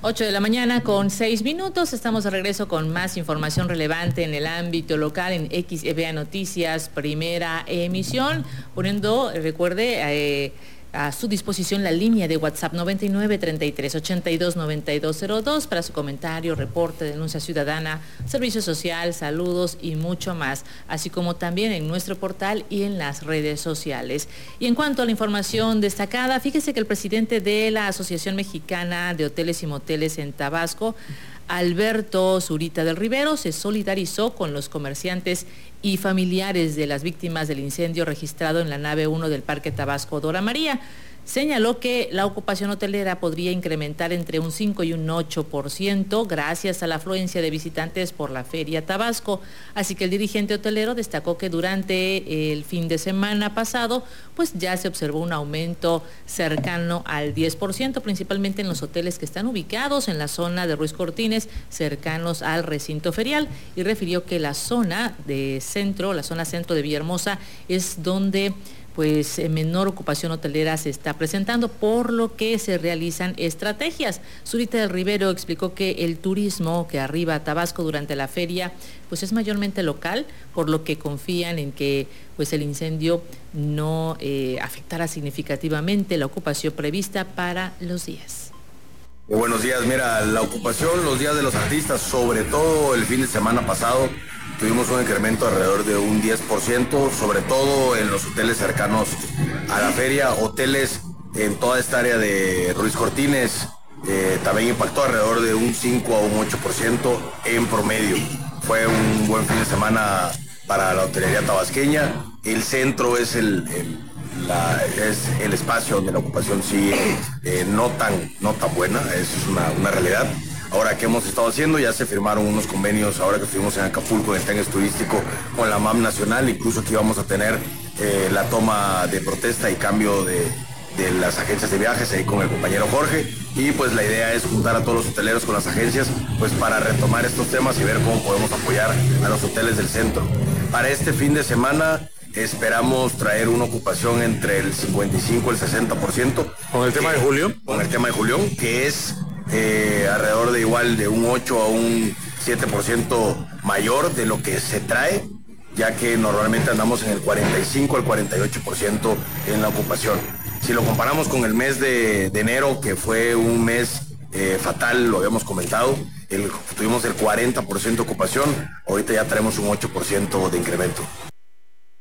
8:06 a.m. Estamos de regreso con más información relevante en el ámbito local en XEVA Noticias, primera emisión, poniendo, recuerde, a su disposición la línea de WhatsApp 9933829202 para su comentario, reporte, denuncia ciudadana, servicio social, saludos y mucho más, así como también en nuestro portal y en las redes sociales. Y en cuanto a la información destacada, fíjese que el presidente de la Asociación Mexicana de Hoteles y Moteles en Tabasco, Alberto Zurita del Rivero, se solidarizó con los comerciantes y familiares de las víctimas del incendio registrado en la nave 1 del Parque Tabasco Dora María. Señaló que la ocupación hotelera podría incrementar entre un 5 y un 8% gracias a la afluencia de visitantes por la Feria Tabasco. Así que el dirigente hotelero destacó que durante el fin de semana pasado, pues ya se observó un aumento cercano al 10%, principalmente en los hoteles que están ubicados en la zona de Ruiz Cortines, cercanos al recinto ferial, y refirió que la zona centro de Villahermosa es donde pues menor ocupación hotelera se está presentando, por lo que se realizan estrategias. Zurita del Rivero explicó que el turismo que arriba a Tabasco durante la feria pues es mayormente local, por lo que confían en que pues el incendio no afectará significativamente la ocupación prevista para los días. Buenos días, mira, la ocupación, los días de los artistas, sobre todo el fin de semana pasado, tuvimos un incremento alrededor de un 10%, sobre todo en los hoteles cercanos a la feria, hoteles en toda esta área de Ruiz Cortines, también impactó alrededor de un 5 a un 8% en promedio. Fue un buen fin de semana para la hotelería tabasqueña. El centro es el espacio donde la ocupación sigue no tan buena, es una realidad. Ahora, ¿qué hemos estado haciendo? Ya se firmaron unos convenios, ahora que estuvimos en Acapulco, en el Tengues Turístico, con la MAM Nacional, incluso aquí vamos a tener la toma de protesta y cambio de las agencias de viajes ahí con el compañero Jorge, y pues la idea es juntar a todos los hoteleros con las agencias pues para retomar estos temas y ver cómo podemos apoyar a los hoteles del centro. Para este fin de semana esperamos traer una ocupación entre el 55 y el 60%. ¿Con el tema de Julio? Con el tema de Julio, que es alrededor de igual de un 8 a un 7% mayor de lo que se trae, ya que normalmente andamos en el 45 al 48% en la ocupación. Si lo comparamos con el mes de enero, que fue un mes fatal, lo habíamos comentado, tuvimos el 40% de ocupación, ahorita ya tenemos un 8% de incremento.